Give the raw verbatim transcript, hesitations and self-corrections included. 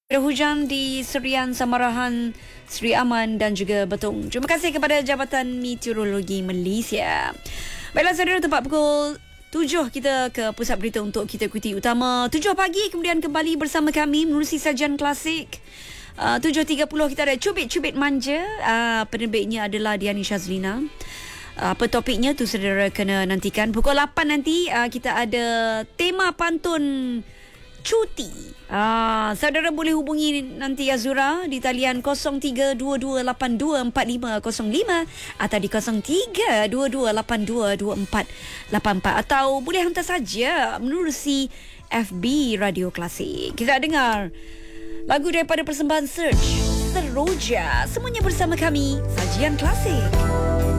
Ada hujan di Serian, Samarahan, Seri Aman dan juga Betong. Terima kasih kepada Jabatan Meteorologi Malaysia. Baiklah saudara, tepat pukul tujuh kita ke pusat berita untuk kita ikuti utama tujuh pagi, kemudian kembali bersama kami menerusi sajian klasik. Uh, tujuh tiga puluh kita ada Cubit-Cubit Manja. Uh, penerbitnya adalah Diani Shazlina. Uh, apa topiknya tu saudara kena nantikan. Pukul lapan nanti uh, kita ada tema pantun cuti. Ah, saudara boleh hubungi nanti Azura di talian kosong tiga dua dua lapan dua empat lima kosong lima atau di kosong tiga dua dua lapan dua dua empat lapan empat, atau boleh hantar saja menerusi F B Radio Klasik. Kita dengar lagu daripada persembahan Search, Seroja. Semuanya bersama kami, Sajian Klasik.